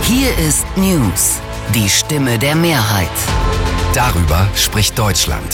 Hier ist News, die Stimme der Mehrheit. Darüber spricht Deutschland.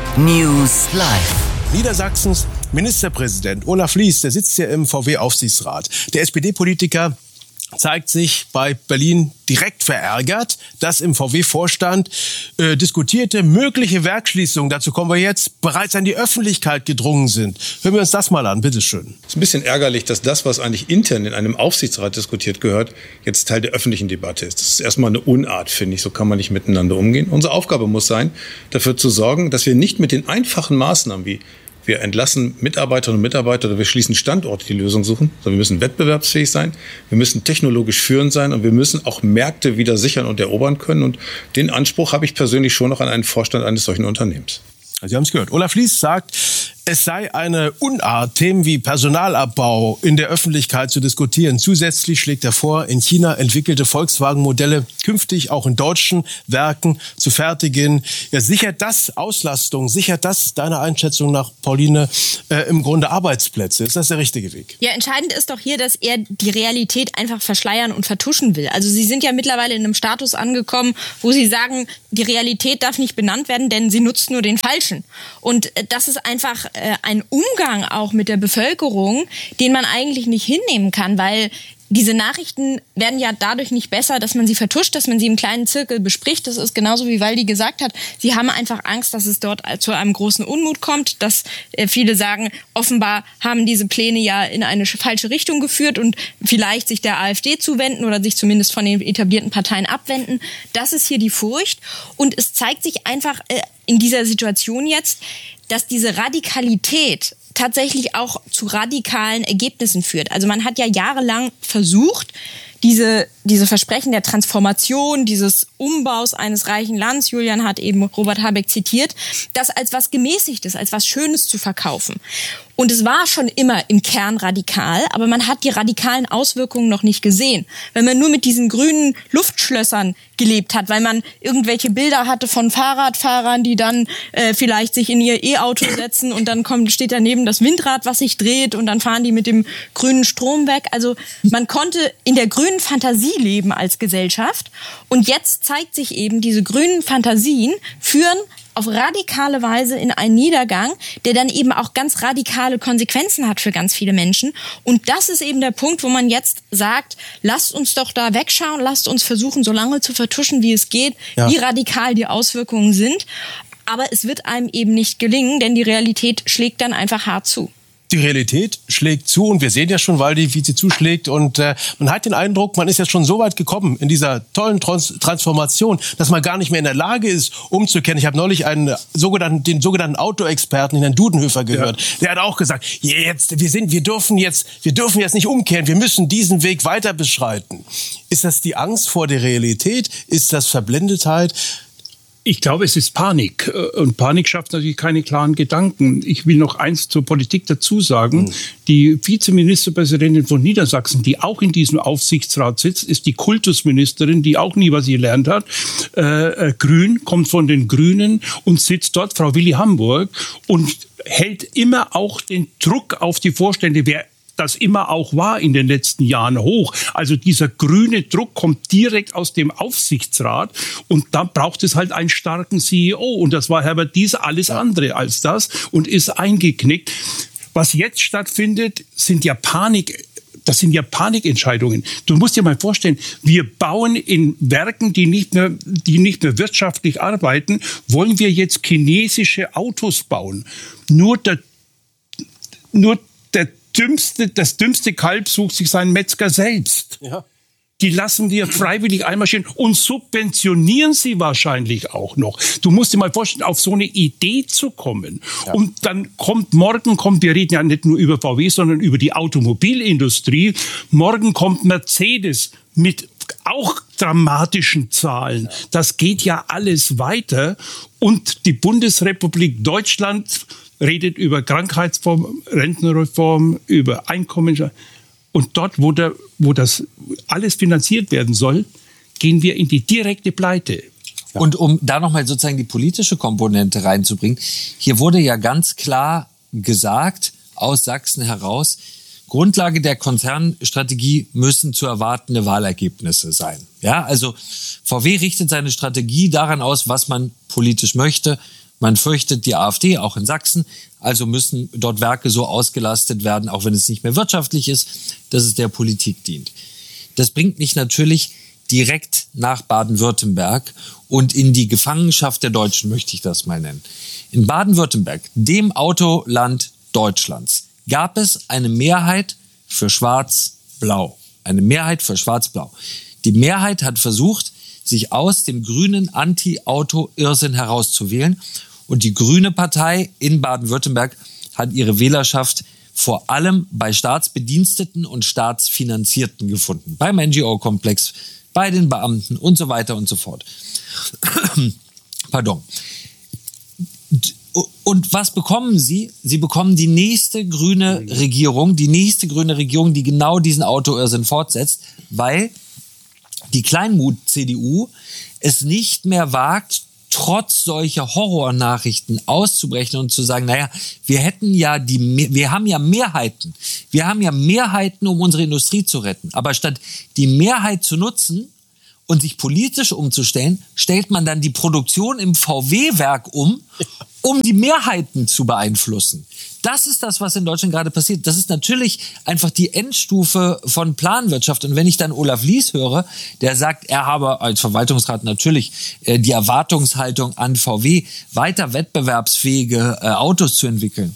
News Live. Niedersachsens Ministerpräsident Olaf Lies, der sitzt ja im VW-Aufsichtsrat. Der SPD-Politiker zeigt sich bei Berlin direkt verärgert, dass im VW-Vorstand diskutierte mögliche Werksschließungen, dazu kommen wir jetzt, bereits an die Öffentlichkeit gedrungen sind. Hören wir uns das mal an, bitteschön. Es ist ein bisschen ärgerlich, dass das, was eigentlich intern in einem Aufsichtsrat diskutiert gehört, jetzt Teil der öffentlichen Debatte ist. Das ist erstmal eine Unart, finde ich. So kann man nicht miteinander umgehen. Unsere Aufgabe muss sein, dafür zu sorgen, dass wir nicht mit den einfachen Maßnahmen wie wir entlassen Mitarbeiterinnen und Mitarbeiter oder wir schließen Standorte, die Lösung suchen, sondern wir müssen wettbewerbsfähig sein, wir müssen technologisch führend sein und wir müssen auch Märkte wieder sichern und erobern können. Und den Anspruch habe ich persönlich schon noch an einen Vorstand eines solchen Unternehmens. Sie haben es gehört. Olaf Lies sagt, es sei eine Unart, Themen wie Personalabbau in der Öffentlichkeit zu diskutieren. Zusätzlich schlägt er vor, in China entwickelte Volkswagen-Modelle künftig auch in deutschen Werken zu fertigen. Ja, sichert das Auslastung, sichert das deiner Einschätzung nach, Pauline, im Grunde Arbeitsplätze? Ist das der richtige Weg? Ja, entscheidend ist doch hier, dass er die Realität einfach verschleiern und vertuschen will. Also Sie sind ja mittlerweile in einem Status angekommen, wo Sie sagen, die Realität darf nicht benannt werden, denn sie nutzt nur den Falschen. Und das ist einfach ein Umgang auch mit der Bevölkerung, den man eigentlich nicht hinnehmen kann, weil diese Nachrichten werden ja dadurch nicht besser, dass man sie vertuscht, dass man sie im kleinen Zirkel bespricht. Das ist genauso, wie Waldi gesagt hat. Sie haben einfach Angst, dass es dort zu einem großen Unmut kommt, dass viele sagen, offenbar haben diese Pläne ja in eine falsche Richtung geführt und vielleicht sich der AfD zuwenden oder sich zumindest von den etablierten Parteien abwenden. Das ist hier die Furcht. Und es zeigt sich einfach in dieser Situation jetzt, dass diese Radikalität tatsächlich auch zu radikalen Ergebnissen führt. Also man hat ja jahrelang versucht, diese Versprechen der Transformation, dieses Umbaus eines reichen Landes, Julian hat eben Robert Habeck zitiert, das als was Gemäßigtes, als was Schönes zu verkaufen. Und es war schon immer im Kern radikal, aber man hat die radikalen Auswirkungen noch nicht gesehen. Wenn man nur mit diesen grünen Luftschlössern gelebt hat, weil man irgendwelche Bilder hatte von Fahrradfahrern, die dann vielleicht sich in ihr E-Auto setzen und dann steht daneben das Windrad, was sich dreht und dann fahren die mit dem grünen Strom weg. Also man konnte in der grünen Fantasie leben als Gesellschaft und jetzt zeigt sich eben, diese grünen Fantasien führen auf radikale Weise in einen Niedergang, der dann eben auch ganz radikale Konsequenzen hat für ganz viele Menschen. Und das ist eben der Punkt, wo man jetzt sagt, lasst uns doch da wegschauen, lasst uns versuchen, so lange zu vertuschen, wie es geht, wie radikal die Auswirkungen sind. Aber es wird einem eben nicht gelingen, denn die Realität schlägt dann einfach hart zu. Die Realität schlägt zu und wir sehen ja schon, Waldi, wie sie zuschlägt. Und man hat den Eindruck, man ist jetzt schon so weit gekommen in dieser tollen Transformation, dass man gar nicht mehr in der Lage ist, umzukehren. Ich habe neulich den sogenannten Autoexperten, Herrn Dudenhöfer, gehört. Ja. Der hat auch gesagt, wir dürfen jetzt nicht umkehren, wir müssen diesen Weg weiter beschreiten. Ist das die Angst vor der Realität? Ist das Verblendetheit? Ich glaube, es ist Panik. Und Panik schafft natürlich keine klaren Gedanken. Ich will noch eins zur Politik dazu sagen. Die Vizeministerpräsidentin von Niedersachsen, die auch in diesem Aufsichtsrat sitzt, ist die Kultusministerin, die auch nie was gelernt hat. Grün, kommt von den Grünen und sitzt dort, Frau Willi Hamburg, und hält immer auch den Druck auf die Vorstände, wer das immer auch war in den letzten Jahren, hoch. Also dieser grüne Druck kommt direkt aus dem Aufsichtsrat und da braucht es halt einen starken CEO und das war Herbert Dies alles andere als das und ist eingeknickt. Was jetzt stattfindet, sind ja Panikentscheidungen. Du musst dir mal vorstellen, wir bauen in Werken, die nicht mehr wirtschaftlich arbeiten, wollen wir jetzt chinesische Autos bauen. Das dümmste Kalb sucht sich seinen Metzger selbst. Ja. Die lassen wir freiwillig einmarschieren und subventionieren sie wahrscheinlich auch noch. Du musst dir mal vorstellen, auf so eine Idee zu kommen. Ja. Und dann wir reden ja nicht nur über VW, sondern über die Automobilindustrie. Morgen kommt Mercedes mit auch dramatischen Zahlen. Das geht ja alles weiter. Und die Bundesrepublik Deutschland redet über Krankheitsform, Rentenreform, über Einkommen. Und dort, wo das alles finanziert werden soll, gehen wir in die direkte Pleite. Ja. Und um da nochmal sozusagen die politische Komponente reinzubringen, hier wurde ja ganz klar gesagt, aus Sachsen heraus, Grundlage der Konzernstrategie müssen zu erwartende Wahlergebnisse sein. Ja, also VW richtet seine Strategie daran aus, was man politisch möchte. Man fürchtet die AfD, auch in Sachsen. Also müssen dort Werke so ausgelastet werden, auch wenn es nicht mehr wirtschaftlich ist, dass es der Politik dient. Das bringt mich natürlich direkt nach Baden-Württemberg und in die Gefangenschaft der Deutschen, möchte ich das mal nennen. In Baden-Württemberg, dem Autoland Deutschlands, gab es eine Mehrheit für Schwarz-Blau. Eine Mehrheit für Schwarz-Blau. Die Mehrheit hat versucht, sich aus dem grünen Anti-Auto-Irrsinn herauszuwählen. Und die Grüne Partei in Baden-Württemberg hat ihre Wählerschaft vor allem bei Staatsbediensteten und Staatsfinanzierten gefunden. Beim NGO-Komplex, bei den Beamten und so weiter und so fort. Pardon. Und was bekommen sie? Sie bekommen die nächste grüne Regierung, die genau diesen Autoirrsinn fortsetzt, weil die Kleinmut-CDU es nicht mehr wagt, trotz solcher Horrornachrichten auszubrechen und zu sagen, naja, wir haben ja Mehrheiten. Wir haben ja Mehrheiten, um unsere Industrie zu retten. Aber statt die Mehrheit zu nutzen und sich politisch umzustellen, stellt man dann die Produktion im VW-Werk um die Mehrheiten zu beeinflussen. Das ist das, was in Deutschland gerade passiert. Das ist natürlich einfach die Endstufe von Planwirtschaft. Und wenn ich dann Olaf Lies höre, der sagt, er habe als Verwaltungsrat natürlich die Erwartungshaltung an VW, weiter wettbewerbsfähige Autos zu entwickeln.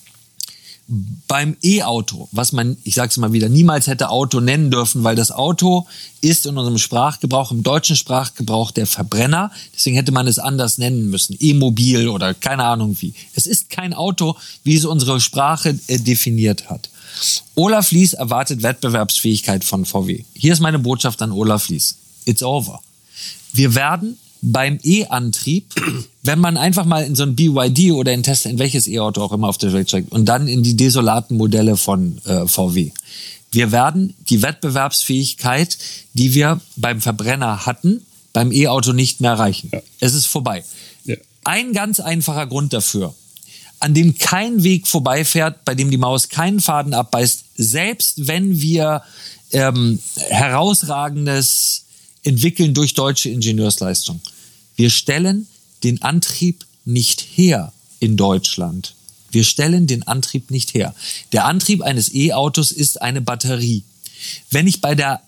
Beim E-Auto, was man, ich sage es mal wieder, niemals hätte Auto nennen dürfen, weil das Auto ist in unserem Sprachgebrauch, im deutschen Sprachgebrauch der Verbrenner. Deswegen hätte man es anders nennen müssen. E-Mobil oder keine Ahnung wie. Es ist kein Auto, wie es unsere Sprache definiert hat. Olaf Lies erwartet Wettbewerbsfähigkeit von VW. Hier ist meine Botschaft an Olaf Lies. It's over. Wir werden beim E-Antrieb, wenn man einfach mal in so ein BYD oder in Tesla, in welches E-Auto auch immer auf der Welt steigt und dann in die desolaten Modelle von VW. Wir werden die Wettbewerbsfähigkeit, die wir beim Verbrenner hatten, beim E-Auto nicht mehr erreichen. Ja. Es ist vorbei. Ja. Ein ganz einfacher Grund dafür, an dem kein Weg vorbeifährt, bei dem die Maus keinen Faden abbeißt, selbst wenn wir herausragendes entwickeln durch deutsche Ingenieursleistung. Wir stellen den Antrieb nicht her in Deutschland. Wir stellen den Antrieb nicht her. Der Antrieb eines E-Autos ist eine Batterie. Wenn ich bei der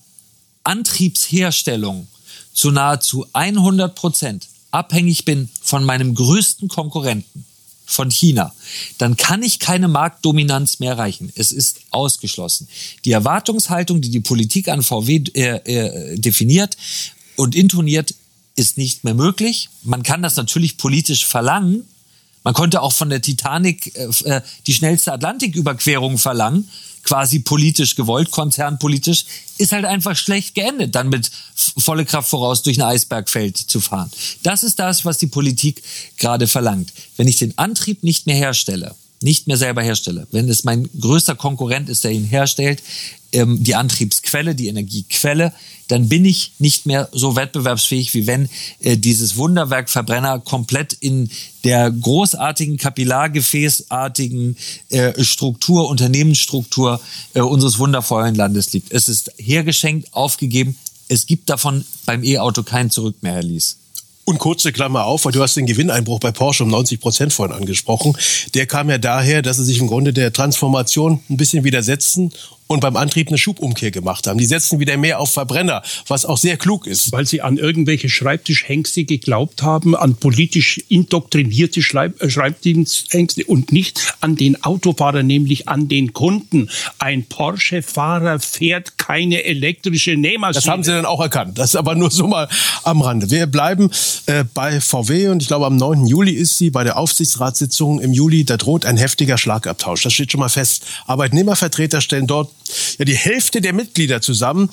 Antriebsherstellung zu nahezu 100% abhängig bin von meinem größten Konkurrenten, von China, dann kann ich keine Marktdominanz mehr erreichen. Es ist ausgeschlossen. Die Erwartungshaltung, die die Politik an VW definiert und intoniert, ist nicht mehr möglich. Man kann das natürlich politisch verlangen. Man konnte auch von der Titanic die schnellste Atlantiküberquerung verlangen, quasi politisch gewollt, konzernpolitisch, ist halt einfach schlecht geendet, dann mit volle Kraft voraus durch ein Eisbergfeld zu fahren. Das ist das, was die Politik gerade verlangt. Wenn ich den Antrieb nicht mehr herstelle, nicht mehr selber herstelle, wenn es mein größter Konkurrent ist, der ihn herstellt, die Antriebsquelle, die Energiequelle, dann bin ich nicht mehr so wettbewerbsfähig, wie wenn dieses Wunderwerk Verbrenner komplett in der großartigen, kapillargefäßartigen Struktur, Unternehmensstruktur unseres wundervollen Landes liegt. Es ist hergeschenkt, aufgegeben. Es gibt davon beim E-Auto kein Zurück mehr, Herr Lies. Und kurze Klammer auf, weil du hast den Gewinneinbruch bei Porsche um 90% vorhin angesprochen. Der kam ja daher, dass sie sich im Grunde der Transformation ein bisschen widersetzen und beim Antrieb eine Schubumkehr gemacht haben. Die setzen wieder mehr auf Verbrenner, was auch sehr klug ist. Weil sie an irgendwelche Schreibtischhengste geglaubt haben, an politisch indoktrinierte Schreibtischhengste und nicht an den Autofahrer, nämlich an den Kunden. Ein Porsche-Fahrer fährt keine elektrische Nähmaschine. Das haben sie dann auch erkannt. Das ist aber nur so mal am Rande. Wir bleiben bei VW und ich glaube am 9. Juli ist sie bei der Aufsichtsratssitzung im Juli. Da droht ein heftiger Schlagabtausch. Das steht schon mal fest. Arbeitnehmervertreter stellen dort ja die Hälfte der Mitglieder zusammen.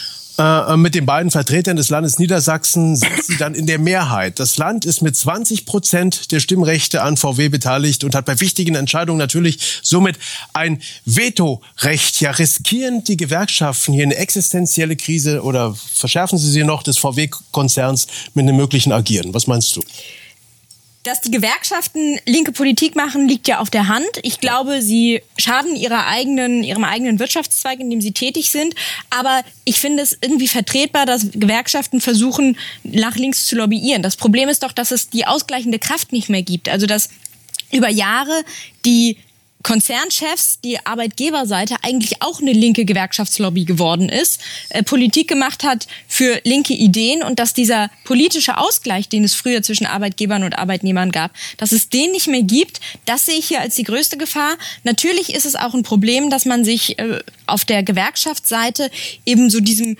Mit den beiden Vertretern des Landes Niedersachsen sind sie dann in der Mehrheit. Das Land ist mit 20% der Stimmrechte an VW beteiligt und hat bei wichtigen Entscheidungen natürlich somit ein Vetorecht. Ja, riskieren die Gewerkschaften hier eine existenzielle Krise oder verschärfen sie noch des VW-Konzerns mit einem möglichen Agieren? Was meinst du? Dass die Gewerkschaften linke Politik machen, liegt ja auf der Hand. Ich glaube, sie schaden ihrem eigenen Wirtschaftszweig, in dem sie tätig sind. Aber ich finde es irgendwie vertretbar, dass Gewerkschaften versuchen, nach links zu lobbyieren. Das Problem ist doch, dass es die ausgleichende Kraft nicht mehr gibt. Also, dass über Jahre die Konzernchefs, die Arbeitgeberseite eigentlich auch eine linke Gewerkschaftslobby geworden ist, Politik gemacht hat für linke Ideen und dass dieser politische Ausgleich, den es früher zwischen Arbeitgebern und Arbeitnehmern gab, dass es den nicht mehr gibt, das sehe ich hier als die größte Gefahr. Natürlich ist es auch ein Problem, dass man sich auf der Gewerkschaftsseite eben so diesem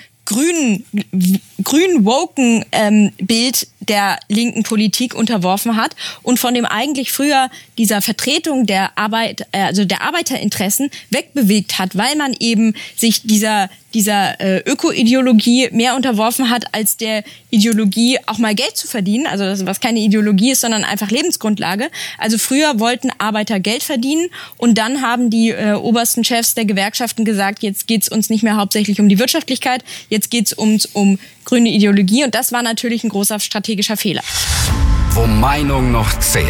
grün-woken Bild der linken Politik unterworfen hat und von dem eigentlich früher dieser Vertretung der der Arbeiterinteressen wegbewegt hat, weil man eben sich dieser Öko-Ideologie mehr unterworfen hat, als der Ideologie auch mal Geld zu verdienen, also das, was keine Ideologie ist, sondern einfach Lebensgrundlage. Also früher wollten Arbeiter Geld verdienen und dann haben die obersten Chefs der Gewerkschaften gesagt, jetzt geht's uns nicht mehr hauptsächlich um die Wirtschaftlichkeit, jetzt geht's uns um grüne Ideologie und das war natürlich ein großer strategischer Fehler. Wo Meinung noch zählt.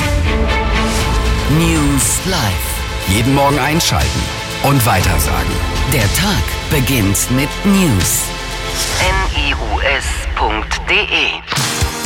News Live. Jeden Morgen einschalten und weitersagen. Der Tag beginnt mit News. NIUS.de